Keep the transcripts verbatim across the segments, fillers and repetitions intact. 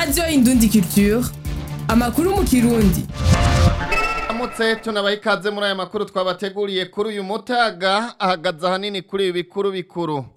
Radio Indundi Culture, amakuru mu Kirundi. Amutse tunabaye ikaze muri aya makuru twabateguriye kuri uyu mutaga ahagaza hanini kuri bikuru bikuru.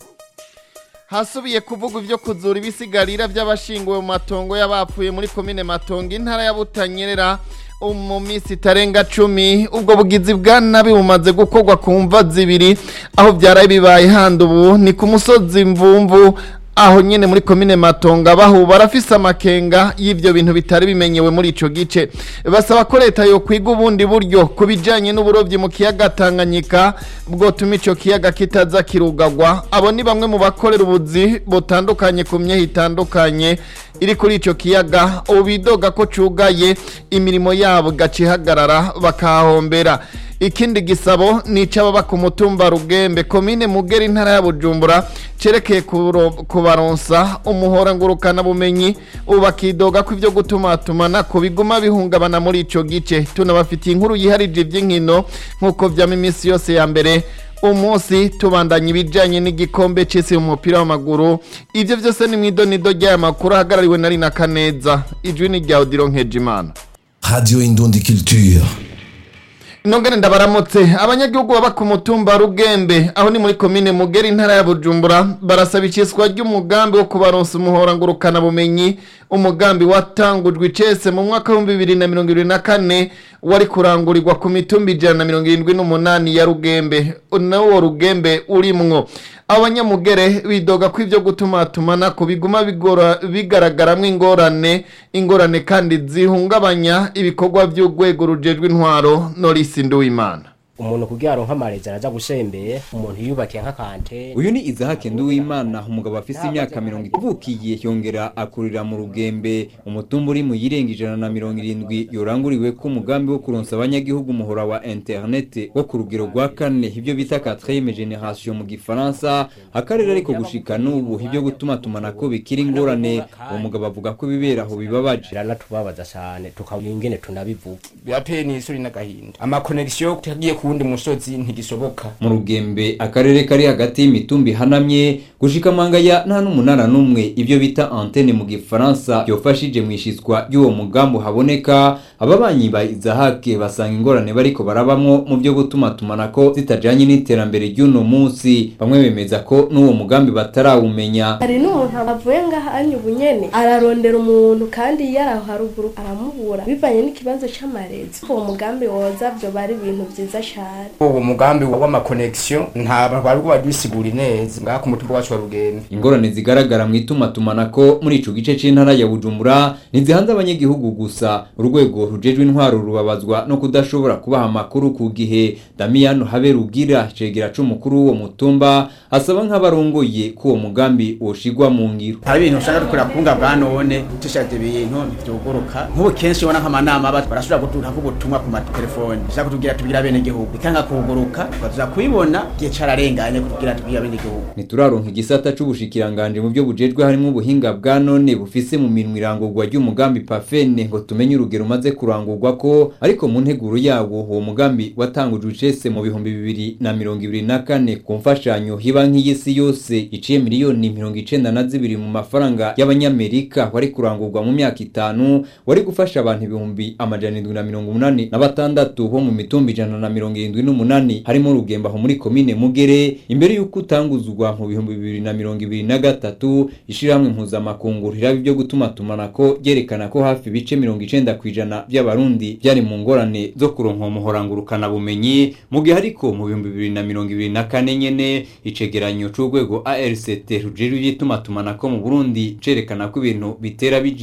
Hasubiye kuvuga ivyo kuzura ibisigarira by'abashinguwe mu matongo y'abapfuye muri komine Matongo intara ya Butanyerera mu minsi itarenga cumi. Ubwo bugizi bwa nabi bumaze gukorwa ku mva zibiri aho byaraye bibaye handi ubu ni ku musozi Mvumvu aho nyene muri komine Matongo abaho barafise amakenga y'ivyo bintu bitari bimenyewe muri ico gice. Basaba ko leta yo kwiga ubundi buryo kubijanye n'uburovyi mu kiyaga Tanganyika bwo tuma ico kiyaga kitaza kirugagwa. Abo ni bamwe mu bakorera ubuzi butandukanye ku myehe itandukanye iri kuri ico kiyaga ubidoga ko cugaye imirimo yabo gacihagarara bakahombera. Ikindi gisabo ni icaba ku mutumba Rugembe komine Mugera intara ya Bujumbura cerekeye kubaronsa umuhora ngurukana bumenyi ubakidoga ko ivyo gutumatumana ko biguma bihungabana muri ico gice. Tunabafitiye inkuru yiharije ivy'inkino nkuko vyama iminsi yose ya mbere umunsi tubandanya ibijanye n'igikombe c'isi mu mupira w'amaguru. Ivyo vyose ni mwidonido ry'aya makuru ahagarariwe na Rina Kaneza. Ijwi ni rya Odilo Nkejimana. Radio Indundi Culture. Nongere ndabaramutse abanyagihugu baba ku mutumba Rugembe aho ni muri komine Mugera intara ya Bujumbura barasaba iciswa ry'umugambi wo kubaronsa umuhora ngurukana bumenyi. Umugambi watangujwe icese mu mwaka wa bibiri na mirongo ibiri na kane wari kurangurirwa ku mitumba ijana na mirongo irindwi n'umunani ya Rugembe nawo Rugembe urimwo. Abanyamugere bidoga ko ivyo gutumatumana ko biguma bigora bigaragaramwe ingorane ingorane kandi zihungabanya ibikorwa by'ugwego rujejwe intwaro Norisi Nduwimana. Umuntu kugira aronka amarezi araza gusembeye umuntu yubakiye nk'akante. Uyu ni Izahake Nduwimana umugabo afise imyaka mirongo ivukiye yongera akurira mu Rugembe umutumba uri mu yirenga ijana na mirongo irindwi yoranguriwe ko umugambi wo kuronsa abanyagihugu umuhora wa internet wo ku rugero rwa kane ivyo bita quatrième génération mu gifaransa akarere ariko gushika n'ubu ivyo gutuma tumana ko bikiri ingorane. Uwo mugabo avuga ko bibera aho bibabaje biratubabaza cyane tukabona ingene tunabivuga birateye n'isuri n'agahinda ama connection tagiye kundi musozi ntigisoboka mu Rugembe akarere kari hagati y'imitumbi hanamye gushika mangaya nta n'umunara numwe ivyo bita antenne mu gifaransa yofashije mwishitswa y'uwo mugambo haboneka. Ababanyi ba Izahake basanga ingorane bariko barabamwo mu byo gutuma tumanako zitajanye n'iterambere ry'uno munsi. Bamwe bemeza ko n'uwo mugambi batarawumenya. Hari n'umuntu abavuye ngaha anyubunyene ararondera umuntu kandi yaraho haruguru aramubura bivanye n'ikibazo c'amarezi. Uwo mugambi woza byo bari ibintu vyiza cyane. Uwo mugambi w'ama connection nta bari babisigura neza ngaha ku mutumba wacu wa Rugembe. Ingorane zigaragara mu itumatumanako muri ico gice c'intara ya Bujumbura nizihanze abanyagihugu gusa. Urwego rujejwe intwaro rubabazwa no kudashobora kubaha amakuru ku gihe. Damiano Haberugira cegera c'umukuru wo mutumba asaba nk'abarongoye ko uwo mugambi woshigwa mu ngiro. Hari ibintu ushaka dukora kunga bwa none tushaje ibintu ntivyuguruka nk'ubu kenshi ubona nk'amanama barashobora gutura ko gutumwa ku matelefone ushaka kutugira tugira bene gihugu ikanga kuguruka baza kubibona gihe cararenganye kugira tugira bene gihugu. Nituraronka igisata c'ubushikiranganje mu byo bujejwe harimo ubuhinga bwa none bufise mu minwe irangurwa ry'umugambi Pafene ngo tumenye urugero maze kurangurwa ko ariko mu nteguro yawo uwo mugambi watangujwe icese mu bihumbi bibiri na mirongo ibiri na kane ku mfashanyo hiba nk'iyisi yose iciye miliyoni mirongo icenda na zibiri mu mafaranga y'abanyamerika wari kurangurwa mu myaka itanu wari gufasha abantu ibihumbi amajana indwi na mirongo umunani na batandatu bo mu mitumba ijana na mirongo irindwi n'umunani harimo Rugembe aho muri komine Mugere imbere y'uko utanguzwa mu bihumbi bibiri na mirongo ibiri na gatatu ishirahamwe mpuzamakungu riraba ibyo gutuma tumanako ryerekana ko hafi ibice mirongo icenda kw'ijana by'abarundi byari mu ngorane zo kuronka umuhora ngurukana bumenyi mu gihe ariko mu bihumbi bibiri na mirongo ibiri na kane nyene icegeranyo c'urwego A R C T rujejwe ivy'itumatumanako mu Burundi cerekana ko ibintu bitera biji